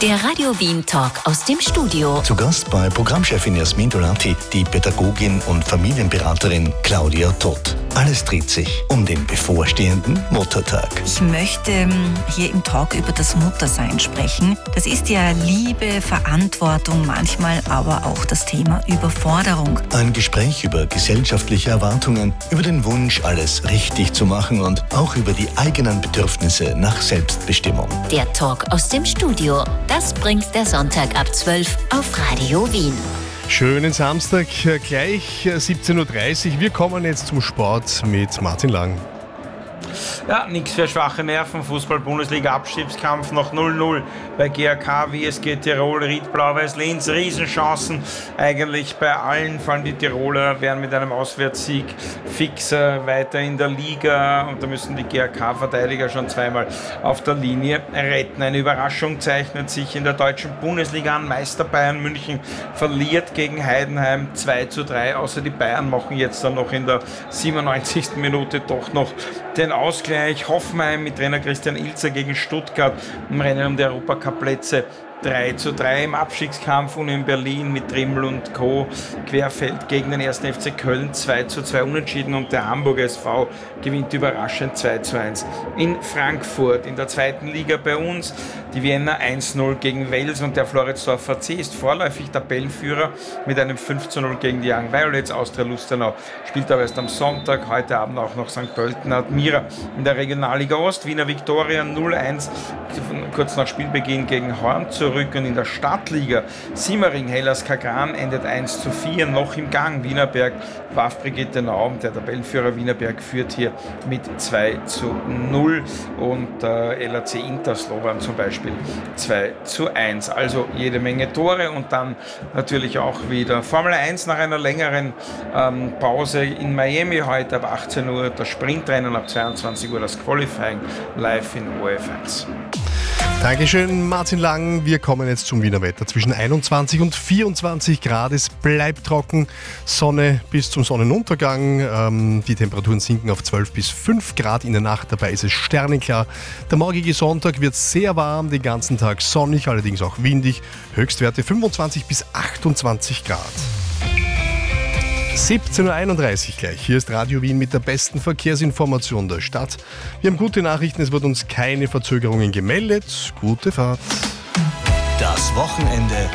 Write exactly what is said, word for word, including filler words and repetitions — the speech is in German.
Der Radio Wien Talk aus dem Studio. Zu Gast bei Programmchefin Jasmin Dolati, die Pädagogin und Familienberaterin Claudia Todt. Alles dreht sich um den bevorstehenden Muttertag. Ich möchte hier im Talk über das Muttersein sprechen. Das ist ja Liebe, Verantwortung, manchmal aber auch das Thema Überforderung. Ein Gespräch über gesellschaftliche Erwartungen, über den Wunsch, alles richtig zu machen und auch über die eigenen Bedürfnisse nach Selbstbestimmung. Der Talk aus dem Studio. Das bringt der Sonntag ab zwölf auf Radio Wien. Schönen Samstag, gleich siebzehn Uhr dreißig. Wir kommen jetzt zum Sport mit Martin Lang. Ja, nichts für schwache Nerven. Fußball-Bundesliga-Abstiegskampf noch null null bei G A K, W S G Tirol, Ried Blau-Weiß Linz. Riesenchancen eigentlich bei allen, vor allem die Tiroler werden mit einem Auswärtssieg fixer weiter in der Liga und da müssen die G A K-Verteidiger schon zweimal auf der Linie retten. Eine Überraschung zeichnet sich in der deutschen Bundesliga an. Meister Bayern München verliert gegen Heidenheim zwei zu drei. Außer die Bayern machen jetzt dann noch in der siebenundneunzigsten Minute doch noch den Ausgleich. Hoffenheim mit Trainer Christian Ilzer gegen Stuttgart im Rennen um die Europacup-Plätze drei zu drei im Abstiegskampf. Und in Berlin mit Trimmel und Co. Querfeld gegen den ersten F C Köln zwei zu zwei unentschieden und der Hamburger S V gewinnt überraschend zwei zu eins in Frankfurt. In der zweiten Liga bei uns die Vienna eins null gegen Wels und der Floridsdorfer C ist vorläufig Tabellenführer mit einem fünf zu null gegen die Young Violets. Austria Lustenau spielt aber erst am Sonntag, heute Abend auch noch Sankt Pölten Admira. In der Regionalliga Ost Wiener Viktoria null eins kurz nach Spielbeginn gegen Horn zurück. Und in der Stadtliga Simmering Hellas Kagran endet eins zu vier, noch im Gang. Wienerberg, W A F Brigitte Naum, der Tabellenführer Wienerberg führt hier mit zwei zu null und äh, L A C Interslovan zum Beispiel zwei zu eins. Also jede Menge Tore und dann natürlich auch wieder Formel eins nach einer längeren ähm, Pause in Miami heute ab achtzehn Uhr, das Sprintrennen ab zweiundzwanzig Uhr, das Qualifying live in O F eins. Dankeschön, Martin Lang. Wir kommen jetzt zum Wiener Wetter. Zwischen einundzwanzig und vierundzwanzig Grad. Es bleibt trocken. Sonne bis zum Sonnenuntergang. Ähm, die Temperaturen sinken auf zwölf bis fünf Grad in der Nacht. Dabei ist es sternenklar. Der morgige Sonntag wird sehr warm, den ganzen Tag sonnig, allerdings auch windig. Höchstwerte fünfundzwanzig bis achtundzwanzig Grad. siebzehn Uhr einunddreißig gleich. Hier ist Radio Wien mit der besten Verkehrsinformation der Stadt. Wir haben gute Nachrichten, es wird uns keine Verzögerungen gemeldet. Gute Fahrt. Das Wochenende